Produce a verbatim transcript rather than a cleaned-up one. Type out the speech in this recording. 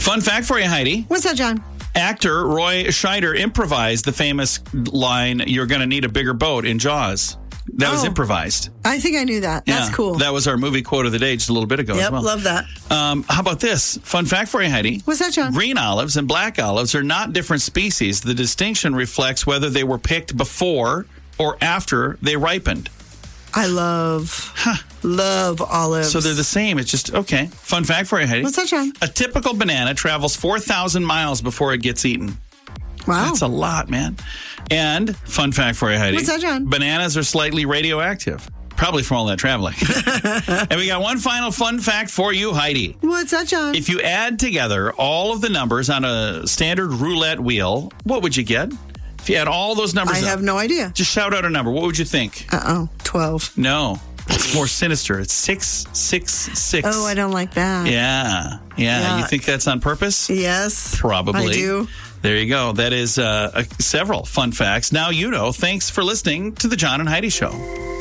Fun fact for you, Heidi. What's that, John? Actor Roy Scheider improvised the famous line, "You're going to need a bigger boat" in Jaws. That was Oh. improvised. I think I knew that. That's Yeah, cool. That was our movie quote of the day just a little bit ago Yep, as well. love that. Um, how about this? Fun fact for you, Heidi. What's that, John? Green olives and black olives are not different species. The distinction reflects whether they were picked before or after they ripened. I love, love olives. So they're the same. It's just, okay. Fun fact for you, Heidi. What's that, John? A typical banana travels four thousand miles before it gets eaten. Wow. That's a lot, man. And fun fact for you, Heidi. What's that, John? Bananas are slightly radioactive. Probably from all that traveling. And we got one final fun fact for you, Heidi. What's that, John? If you add together all of the numbers on a standard roulette wheel, what would you get? If you add all those numbers I up, have no idea. just shout out a number. What would you think? Uh-oh, twelve. No. It's more sinister. It's six six six. Oh, I don't like that. Yeah. Yeah. Yeah. You think that's on purpose? Yes. Probably. I do. There you go. That is uh, uh, several fun facts. Now you know. Thanks for listening to the John and Heidi Show.